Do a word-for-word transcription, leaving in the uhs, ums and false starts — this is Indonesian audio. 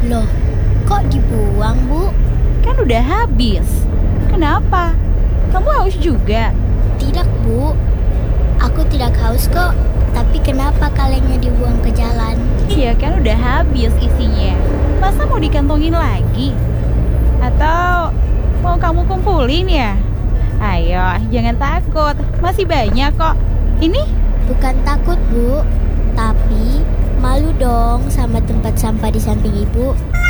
Loh, kok dibuang, Bu? Kan udah habis. Kenapa? Kamu haus juga? Tidak, Bu. Aku tidak haus kok. Tapi kenapa kalengnya dibuang ke jalan? Iya kan udah habis isinya. Masa mau dikantongin lagi? Atau mau kamu kumpulin ya? Ayo, jangan takut. Masih banyak kok. Ini? Bukan takut, Bu. Tapi malu dong sama tempat sampah di samping Ibu.